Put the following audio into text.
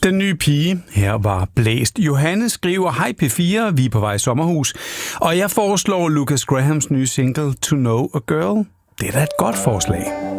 Den nye pige. Her var Blæst. Johanne skriver, hej P4, vi er på vej i sommerhus. Og jeg foreslår Lucas Grahams nye single, To Know a Girl. Det er da et godt forslag.